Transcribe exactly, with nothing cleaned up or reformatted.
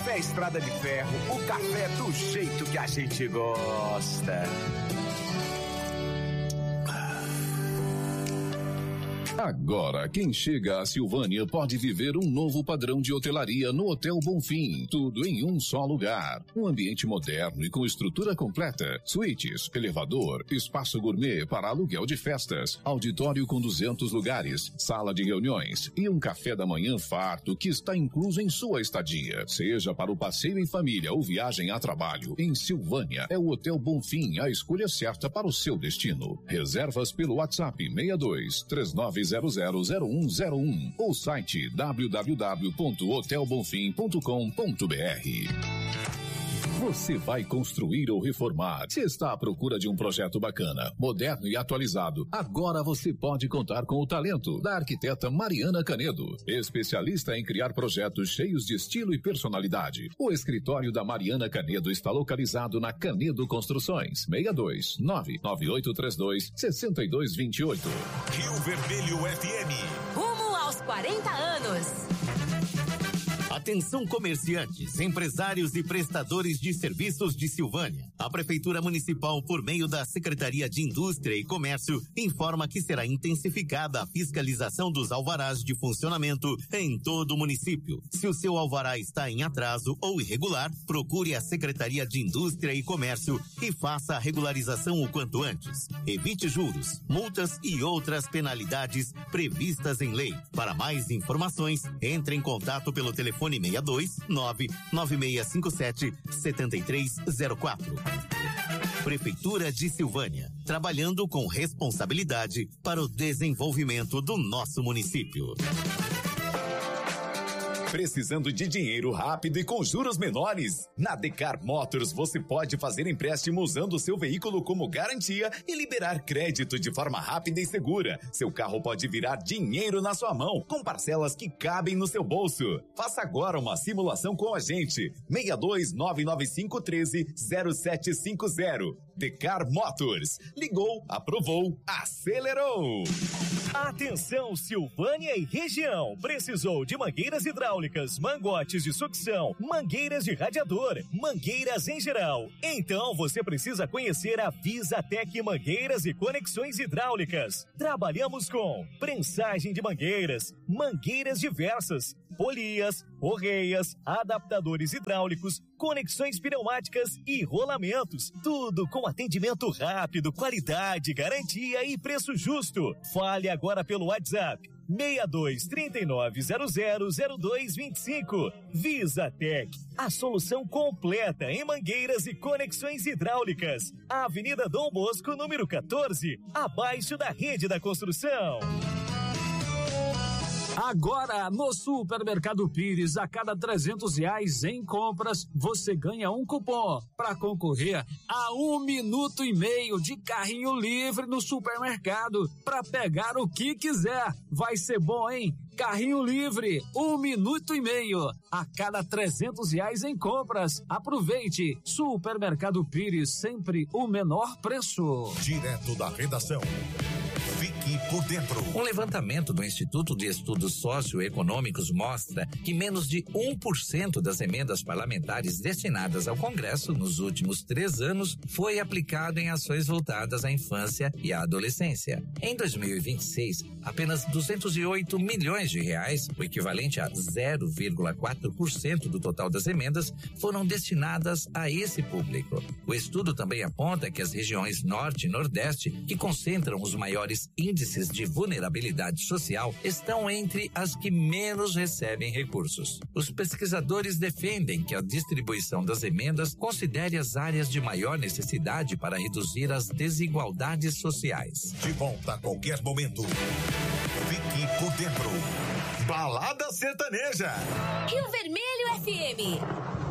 Café Estrada de Ferro, o café do jeito que a gente gosta. Agora, quem chega a Silvânia pode viver um novo padrão de hotelaria no Hotel Bonfim. Tudo em um só lugar. Um ambiente moderno e com estrutura completa. Suítes, elevador, espaço gourmet para aluguel de festas, auditório com duzentos lugares, sala de reuniões e um café da manhã farto que está incluso em sua estadia. Seja para o passeio em família ou viagem a trabalho, em Silvânia é o Hotel Bonfim a escolha certa para o seu destino. Reservas pelo WhatsApp seis dois três nove zero zero zero um zero um ou site w w w ponto hotel bonfim ponto com ponto b r. Você vai construir ou reformar? Se está à procura de um projeto bacana, moderno e atualizado, agora você pode contar com o talento da arquiteta Mariana Canedo, especialista em criar projetos cheios de estilo e personalidade. O escritório da Mariana Canedo está localizado na Canedo Construções, seis dois nove nove oito três dois seis dois dois oito. Rio Vermelho F M. Rumo aos quarenta anos. Atenção comerciantes, empresários e prestadores de serviços de Silvânia. A Prefeitura Municipal, por meio da Secretaria de Indústria e Comércio, informa que será intensificada a fiscalização dos alvarás de funcionamento em todo o município. Se o seu alvará está em atraso ou irregular, procure a Secretaria de Indústria e Comércio e faça a regularização o quanto antes. Evite juros, multas e outras penalidades previstas em lei. Para mais informações, entre em contato pelo telefone seis dois nove nove seis cinco sete sete três zero quatro. Prefeitura de Silvânia, trabalhando com responsabilidade para o desenvolvimento do nosso município. Precisando de dinheiro rápido e com juros menores? Na Decar Motors você pode fazer empréstimo usando o seu veículo como garantia e liberar crédito de forma rápida e segura. Seu carro pode virar dinheiro na sua mão, com parcelas que cabem no seu bolso. Faça agora uma simulação com a gente. seis dois nove nove cinco um três zero sete cinco zero. Decar Motors. Ligou, aprovou, acelerou. Atenção Silvânia e região. Precisou de mangueiras hidráulicas, mangotes de sucção, mangueiras de radiador, mangueiras em geral. Então você precisa conhecer a Visatec Mangueiras e Conexões Hidráulicas. Trabalhamos com prensagem de mangueiras, mangueiras diversas, polias, correias, adaptadores hidráulicos, conexões pneumáticas e rolamentos. Tudo com atendimento rápido, qualidade, garantia e preço justo. Fale agora pelo WhatsApp seis dois três nove zero zero zero dois dois cinco. Visatec, a solução completa em mangueiras e conexões hidráulicas. Avenida Dom Bosco, número quatorze, abaixo da Rede da Construção. Agora, no Supermercado Pires, a cada trezentos reais em compras, você ganha um cupom para concorrer a um minuto e meio de carrinho livre no supermercado para pegar o que quiser. Vai ser bom, hein? Carrinho livre, um minuto e meio a cada trezentos reais em compras. Aproveite. Supermercado Pires, sempre o menor preço. Direto da redação. Fique por dentro. Um levantamento do Instituto de Estudos Socioeconômicos mostra que menos de um por cento das emendas parlamentares destinadas ao Congresso nos últimos três anos foi aplicado em ações voltadas à infância e à adolescência. Em dois mil e vinte e seis, apenas duzentos e oito milhões de reais, o equivalente a zero vírgula quatro por cento do total das emendas, foram destinadas a esse público. O estudo também aponta que as regiões Norte e Nordeste, que concentram os maiores índices de vulnerabilidade social, estão entre as que menos recebem recursos. Os pesquisadores defendem que a distribuição das emendas considere as áreas de maior necessidade para reduzir as desigualdades sociais. De volta a qualquer momento. Fique por dentro. Balada Sertaneja. Rio Vermelho F M.